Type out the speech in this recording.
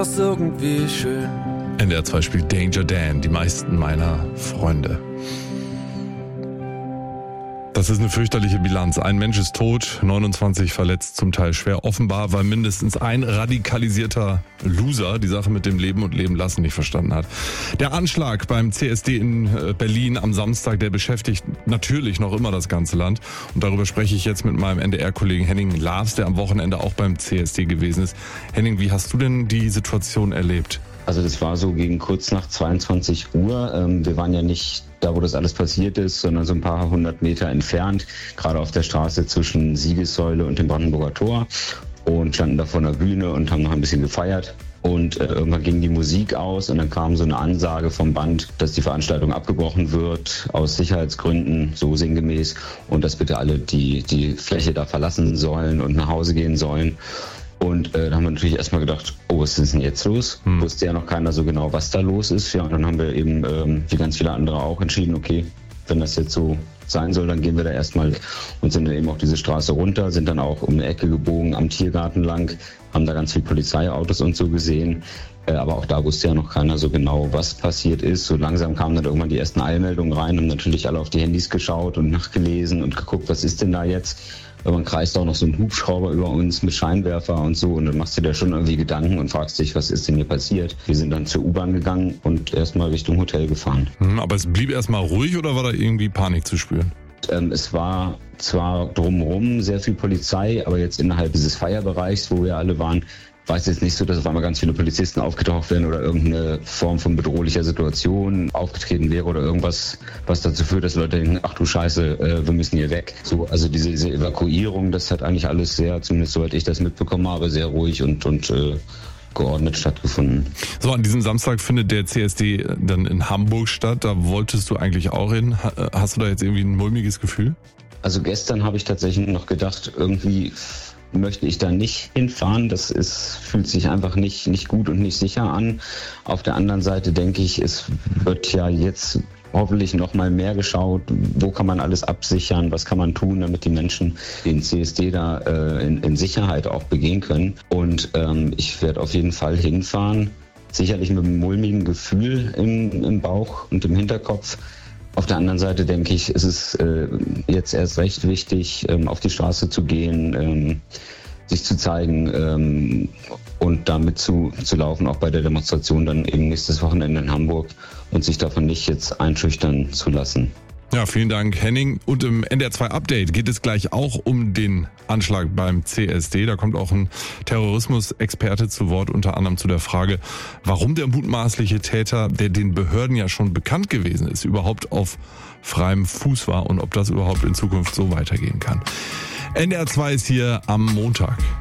ist irgendwie schön. NDR 2 spielt Danger Dan, die meisten meiner Freunde. Das ist eine fürchterliche Bilanz. Ein Mensch ist tot, 29 verletzt, zum Teil schwer. Offenbar, weil mindestens ein radikalisierter Loser die Sache mit dem Leben und Leben lassen nicht verstanden hat. Der Anschlag beim CSD in Berlin am Samstag, der beschäftigt natürlich noch immer das ganze Land. Und darüber spreche ich jetzt mit meinem NDR-Kollegen Henning Laafs, der am Wochenende auch beim CSD gewesen ist. Henning, wie hast du denn die Situation erlebt? Also das war so gegen kurz nach 22 Uhr. Wir waren ja nicht da, wo das alles passiert ist, sondern so ein paar hundert Meter entfernt, gerade auf der Straße zwischen Siegessäule und dem Brandenburger Tor, und standen da vor einer Bühne und haben noch ein bisschen gefeiert. Und irgendwann ging die Musik aus und dann kam so eine Ansage vom Band, dass die Veranstaltung abgebrochen wird aus Sicherheitsgründen, so sinngemäß, und dass bitte alle die Fläche da verlassen sollen und nach Hause gehen sollen. Und da haben wir natürlich erstmal gedacht, oh, was ist denn jetzt los? Wusste ja noch keiner so genau, was da los ist. Ja, und dann haben wir eben, wie ganz viele andere auch, entschieden, okay, wenn das jetzt so sein soll, dann gehen wir da erstmal und sind dann eben auch diese Straße runter, sind dann auch um eine Ecke gebogen am Tiergarten lang, haben da ganz viele Polizeiautos und so gesehen. Aber auch da wusste ja noch keiner so genau, was passiert ist. So langsam kamen dann irgendwann die ersten Eilmeldungen rein, haben natürlich alle auf die Handys geschaut und nachgelesen und geguckt, was ist denn da jetzt? Man kreist auch noch so ein Hubschrauber über uns mit Scheinwerfer und so, und dann machst du dir schon irgendwie Gedanken und fragst dich, was ist denn hier passiert? Wir sind dann zur U-Bahn gegangen und erstmal Richtung Hotel gefahren. Aber es blieb erstmal ruhig oder war da irgendwie Panik zu spüren? Es war zwar drumherum sehr viel Polizei, aber jetzt innerhalb dieses Feierbereichs, wo wir alle waren, war es jetzt nicht so, dass auf einmal ganz viele Polizisten aufgetaucht wären oder irgendeine Form von bedrohlicher Situation aufgetreten wäre oder irgendwas, was dazu führt, dass Leute denken, ach du Scheiße, wir müssen hier weg. So, also diese Evakuierung, das hat eigentlich alles sehr, zumindest soweit ich das mitbekommen habe, sehr ruhig und geordnet stattgefunden. So, an diesem Samstag findet der CSD dann in Hamburg statt. Da wolltest du eigentlich auch hin. Hast du da jetzt irgendwie ein mulmiges Gefühl? Also gestern habe ich tatsächlich noch gedacht, irgendwie möchte ich da nicht hinfahren. Fühlt sich einfach nicht gut und nicht sicher an. Auf der anderen Seite denke ich, es wird ja jetzt hoffentlich noch mal mehr geschaut, wo kann man alles absichern, was kann man tun, damit die Menschen den CSD da in Sicherheit auch begehen können. Und ich werde auf jeden Fall hinfahren, sicherlich mit einem mulmigen Gefühl im Bauch und im Hinterkopf. Auf der anderen Seite denke ich, ist es jetzt erst recht wichtig, auf die Straße zu gehen, sich zu zeigen und damit zu laufen, auch bei der Demonstration dann eben nächstes Wochenende in Hamburg, und sich davon nicht jetzt einschüchtern zu lassen. Ja, vielen Dank, Henning. Und im NDR 2 Update geht es gleich auch um den Anschlag beim CSD. Da kommt auch ein Terrorismusexperte zu Wort, unter anderem zu der Frage, warum der mutmaßliche Täter, der den Behörden ja schon bekannt gewesen ist, überhaupt auf freiem Fuß war und ob das überhaupt in Zukunft so weitergehen kann. NDR 2 ist hier am Montag.